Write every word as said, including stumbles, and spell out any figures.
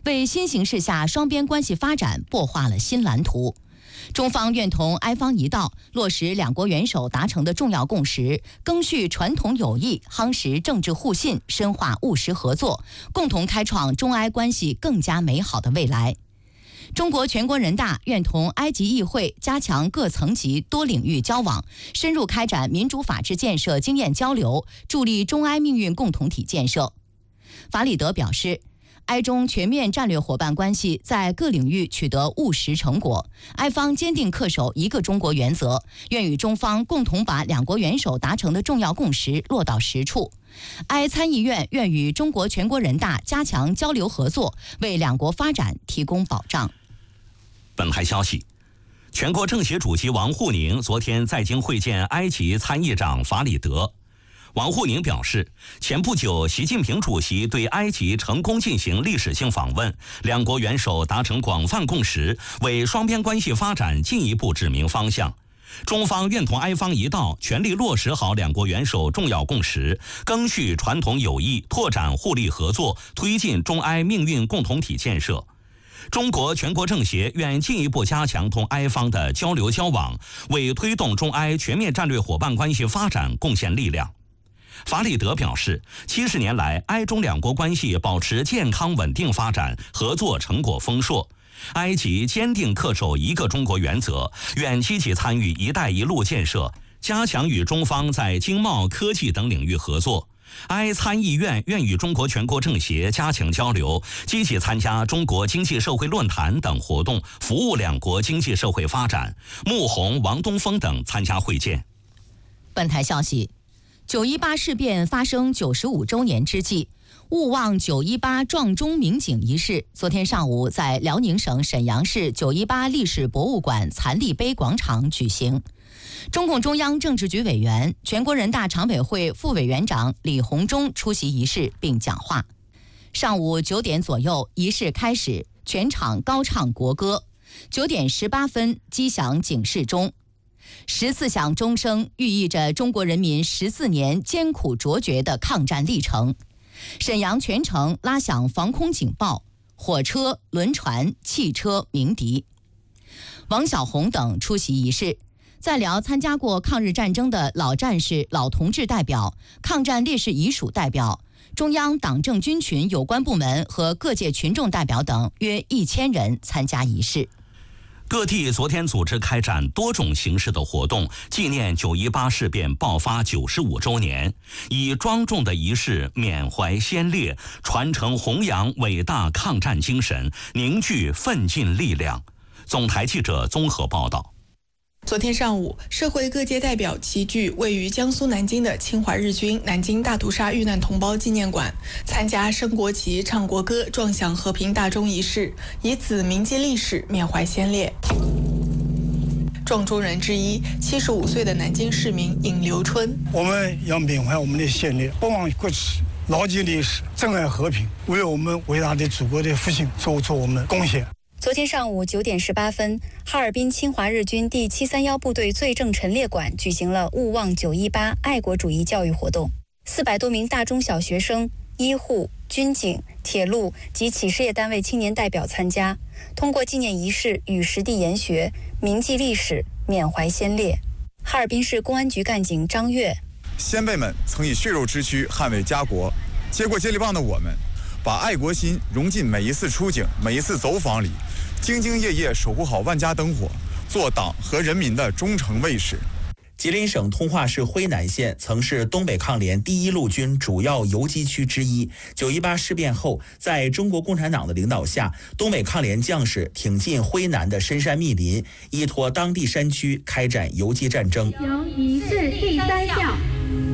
为新形势下双边关系发展擘画了新蓝图。中方愿同埃方一道，落实两国元首达成的重要共识，赓续传统友谊，夯实政治互信，深化务实合作，共同开创中埃关系更加美好的未来。中国全国人大愿同埃及议会加强各层级多领域交往，深入开展民主法治建设经验交流，助力中埃命运共同体建设。法里德表示，埃中全面战略伙伴关系在各领域取得务实成果，埃方坚定恪守一个中国原则，愿与中方共同把两国元首达成的重要共识落到实处。埃参议院愿与中国全国人大加强交流合作，为两国发展提供保障。 本台消息，全国政协主席王沪宁昨天在京会见埃及参议长法里德。王沪宁表示，前不久习近平主席对埃及成功进行历史性访问，两国元首达成广泛共识，为双边关系发展进一步指明方向。中方愿同埃方一道，全力落实好两国元首重要共识，赓续传统友谊，拓展互利合作，推进中埃命运共同体建设。中国全国政协愿进一步加强同埃方的交流交往，为推动中埃全面战略伙伴关系发展贡献力量。法里德表示，七十年来，埃中两国关系保持健康稳定发展，合作成果丰硕。埃及坚定恪守一个中国原则，愿积极参与“一带一路”建设，加强与中方在经贸、科技等领域合作。埃参议院愿与中国全国政协加强交流，积极参加中国经济社会论坛等活动，服务两国经济社会发展。穆虹、王东峰等参加会见。 本台消息，九一八事变发生九十五周年之际，勿忘九一八撞钟鸣警仪式昨天上午在辽宁省沈阳市九一八历史博物馆残历碑广场举行。中共中央政治局委员、全国人大常委会副委员长李鸿忠出席仪式并讲话。上午九点左右，仪式开始，全场高唱国歌。九点十八分，击响警示钟。十四响钟声寓意着中国人民十四年艰苦卓绝的抗战历程。沈阳全城拉响防空警报，火车、轮船、汽车鸣笛。王小红等出席仪式。在辽参加过抗日战争的老战士、老同志代表、抗战烈士遗属代表、中央党政军群有关部门和各界群众代表等约一千人参加仪式。 各地昨天组织开展多种形式的活动，纪念九一八事变爆发九十五周年，以庄重的仪式缅怀先烈，传承弘扬伟大抗战精神，凝聚奋进力量。总台记者综合报道。 昨天上午，社会各界代表齐聚位于江苏南京的侵华日军南京大屠杀遇难同胞纪念馆，参加升国旗、唱国歌、撞响和平大钟仪式，以此铭记历史，缅怀先烈。撞钟人之一，七十五岁的南京市民尹留春： 我们要缅怀我们的先烈，不忘国耻，牢记历史，珍爱和平，为我们伟大的祖国的复兴做出我们贡献。 昨天上午九点十八分，哈尔滨侵华日军第七三幺部队罪证陈列馆举行了勿忘九一八爱国主义教育活动，四百多名大中小学生、医护、军警、铁路及企事业单位青年代表参加，通过纪念仪式与实地研学，铭记历史，缅怀先烈。哈尔滨市公安局干警张跃： 先辈们曾以血肉之躯捍卫家国，接过接力棒的我们，把爱国心融进每一次出警、每一次走访里，兢兢业业守护好万家灯火，做党和人民的忠诚卫士。 吉林省通化市辉南县曾是东北抗联第一路军主要游击区之一。九一八事变后，在中国共产党的领导下，东北抗联将士挺进辉南的深山密林，依托当地山区开展游击战争。 行仪式第三项。